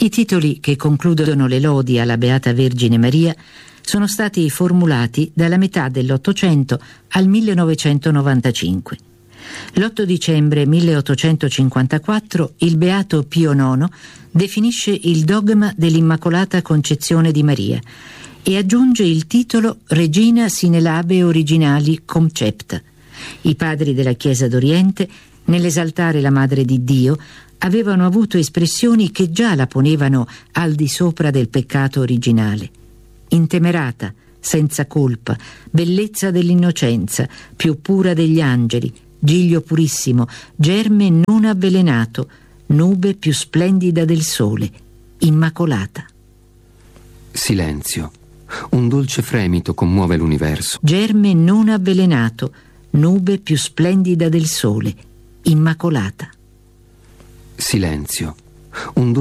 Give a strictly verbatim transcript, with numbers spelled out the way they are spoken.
I titoli che concludono le lodi alla Beata Vergine Maria sono stati formulati dalla metà dell'Ottocento al millenovecentonovantacinque. L'otto dicembre milleottocentocinquantaquattro il Beato Pio nono definisce il dogma dell'Immacolata Concezione di Maria e aggiunge il titolo Regina sine labe originali concepta. I padri della Chiesa d'Oriente, nell'esaltare la Madre di Dio, avevano avuto espressioni che già la ponevano al di sopra del peccato originale. Intemerata, senza colpa, bellezza dell'innocenza, più pura degli angeli, giglio purissimo, germe non avvelenato, nube più splendida del sole, immacolata. Silenzio. Un dolce fremito commuove l'universo. Germe non avvelenato, nube più splendida del sole, immacolata. Silenzio. Un